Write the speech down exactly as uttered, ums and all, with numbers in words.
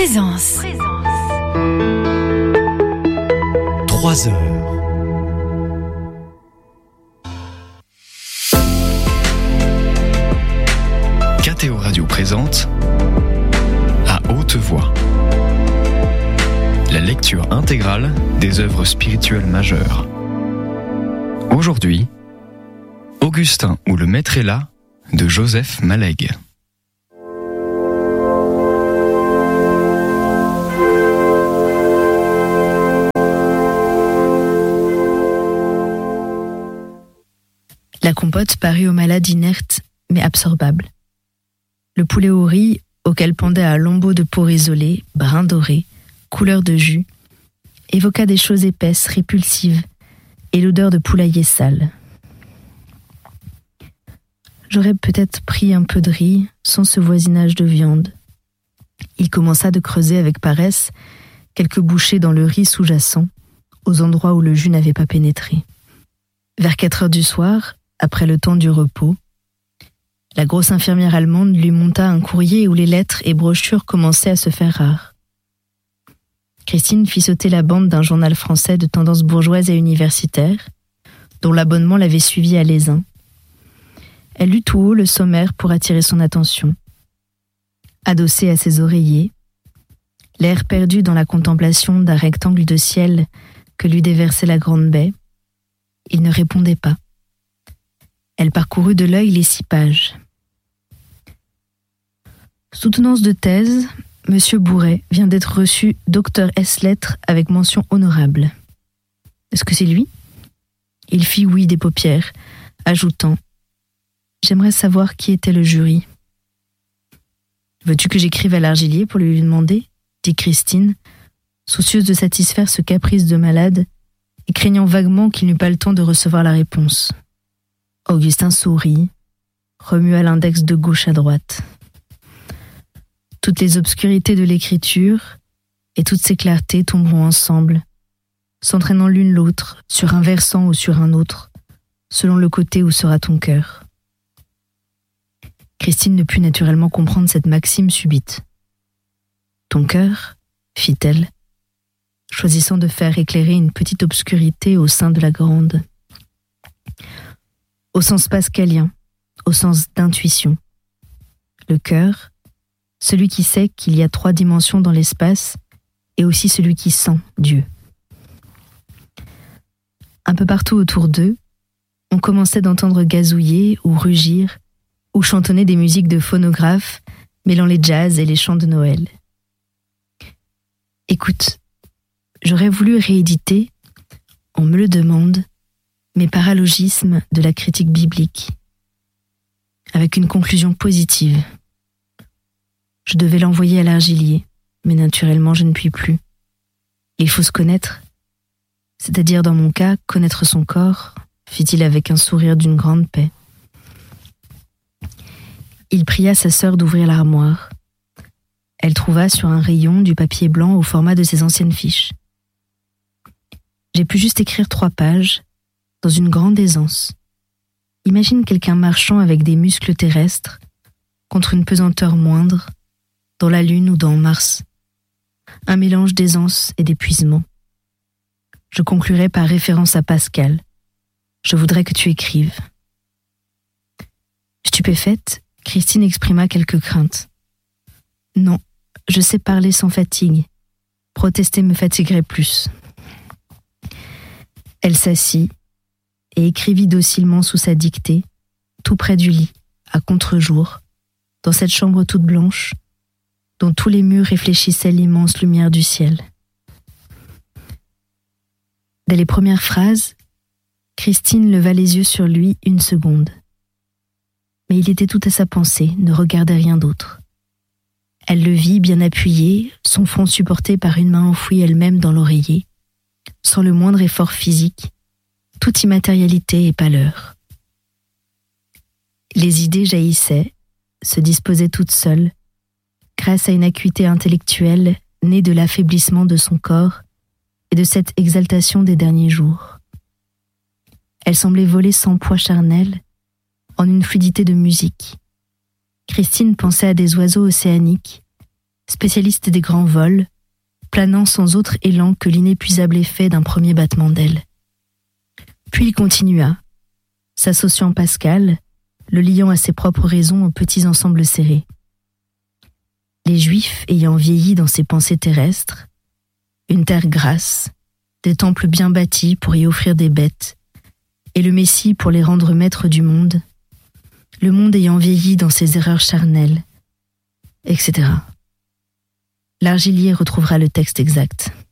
Présence. Trois heures. K T O Radio présente À haute voix la lecture intégrale des œuvres spirituelles majeures. Aujourd'hui, Augustin ou le Maître est là de Joseph Mallègue. La compote parut au malade inerte mais absorbable. Le poulet au riz, auquel pendait un lambeau de peau isolée, brun doré, couleur de jus, évoqua des choses épaisses, répulsives, et l'odeur de poulailler sale. J'aurais peut-être pris un peu de riz, sans ce voisinage de viande. Il commença de creuser avec paresse quelques bouchées dans le riz sous-jacent, aux endroits où le jus n'avait pas pénétré. Vers quatre heures du soir, après le temps du repos, la grosse infirmière allemande lui monta un courrier où les lettres et brochures commençaient à se faire rares. Christine fit sauter la bande d'un journal français de tendance bourgeoise et universitaire, dont l'abonnement l'avait suivi à l'Aisin. Elle lut tout haut le sommaire pour attirer son attention. Adossé à ses oreillers, l'air perdu dans la contemplation d'un rectangle de ciel que lui déversait la grande baie, il ne répondait pas. Elle parcourut de l'œil les six pages. Soutenance de thèse, Monsieur Bourret vient d'être reçu docteur ès lettres avec mention honorable. Est-ce que c'est lui ? Il fit oui des paupières, ajoutant « J'aimerais savoir qui était le jury. »« Veux-tu que j'écrive à l'Argilier pour lui demander ?» dit Christine, soucieuse de satisfaire ce caprice de malade et craignant vaguement qu'il n'eût pas le temps de recevoir la réponse. Augustin sourit, remua l'index de gauche à droite. Toutes les obscurités de l'écriture et toutes ses clartés tomberont ensemble, s'entraînant l'une l'autre sur un versant ou sur un autre, selon le côté où sera ton cœur. Christine ne put naturellement comprendre cette maxime subite. Ton cœur, fit-elle, choisissant de faire éclairer une petite obscurité au sein de la grande. Au sens pascalien, au sens d'intuition. Le cœur, celui qui sait qu'il y a trois dimensions dans l'espace, et aussi celui qui sent Dieu. Un peu partout autour d'eux, on commençait d'entendre gazouiller ou rugir, ou chantonner des musiques de phonographes, mêlant les jazz et les chants de Noël. Écoute, j'aurais voulu rééditer, on me le demande, mes paralogismes de la critique biblique, avec une conclusion positive. Je devais l'envoyer à l'Argilier, mais naturellement je ne puis plus. Il faut se connaître, c'est-à-dire dans mon cas, connaître son corps, fit-il avec un sourire d'une grande paix. Il pria sa sœur d'ouvrir l'armoire. Elle trouva sur un rayon du papier blanc au format de ses anciennes fiches. J'ai pu juste écrire trois pages, dans une grande aisance. Imagine quelqu'un marchant avec des muscles terrestres, contre une pesanteur moindre, dans la Lune ou dans Mars. Un mélange d'aisance et d'épuisement. Je conclurai par référence à Pascal. Je voudrais que tu écrives. Stupéfaite, Christine exprima quelques craintes. Non, je sais parler sans fatigue. Protester me fatiguerait plus. Elle s'assit et écrivit docilement sous sa dictée, tout près du lit, à contre-jour, dans cette chambre toute blanche, dont tous les murs réfléchissaient l'immense lumière du ciel. Dès les premières phrases, Christine leva les yeux sur lui une seconde. Mais il était tout à sa pensée, ne regardait rien d'autre. Elle le vit bien appuyé, son front supporté par une main enfouie elle-même dans l'oreiller, sans le moindre effort physique, toute immatérialité et pâleur. Les idées jaillissaient, se disposaient toutes seules, grâce à une acuité intellectuelle née de l'affaiblissement de son corps et de cette exaltation des derniers jours. Elle semblait voler sans poids charnel, en une fluidité de musique. Christine pensait à des oiseaux océaniques, spécialiste des grands vols, planant sans autre élan que l'inépuisable effet d'un premier battement d'ailes. Puis il continua, s'associant Pascal, le liant à ses propres raisons aux petits ensembles serrés. Les Juifs ayant vieilli dans ses pensées terrestres, une terre grasse, des temples bien bâtis pour y offrir des bêtes, et le Messie pour les rendre maîtres du monde, le monde ayant vieilli dans ses erreurs charnelles, et cetera. L'Argilier retrouvera le texte exact.